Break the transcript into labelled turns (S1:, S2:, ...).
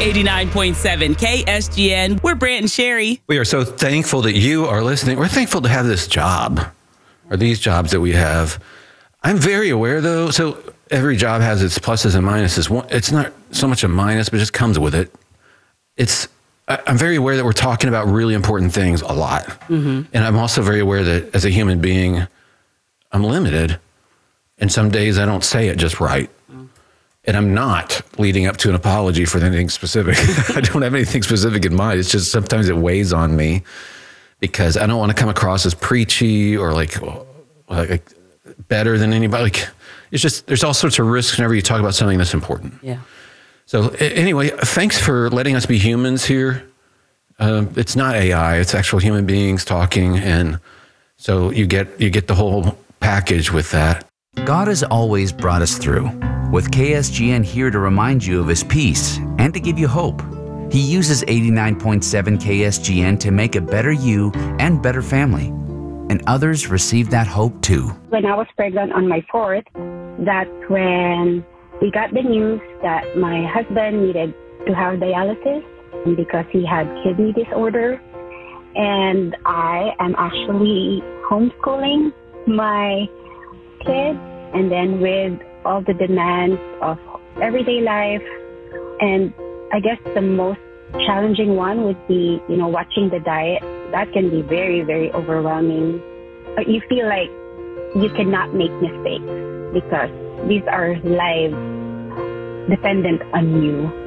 S1: 89.7 KSGN. We're Brant and Sherry.
S2: We are so thankful that you are listening. We're thankful to have this job, or these jobs that we have. I'm very aware, though, so every job has its pluses and minuses. It's not so much a minus, but it just comes with it. I'm very aware that we're talking about really important things a lot. Mm-hmm. And I'm also very aware that as a human being, I'm limited. And some days I don't say it just right. And I'm not leading up to an apology for anything specific. I don't have anything specific in mind. It's just sometimes it weighs on me because I don't want to come across as preachy or like better than anybody. Like, it's just, there's all sorts of risks whenever you talk about something that's important.
S1: Yeah.
S2: So anyway, thanks for letting us be humans here. It's not AI, it's actual human beings talking. And so you get the whole package with that.
S3: God has always brought us through, with KSGN here to remind you of His peace and to give you hope. He uses 89.7 KSGN to make a better you and better family. And others receive that hope too.
S4: When I was pregnant on my fourth, that's when we got the news that my husband needed to have dialysis because he had kidney disorder. And I am actually homeschooling my kids, and then with all the demands of everyday life, and I guess the most challenging one would be, watching the diet. That can be very, very overwhelming. You feel like you cannot make mistakes because these are lives dependent on you.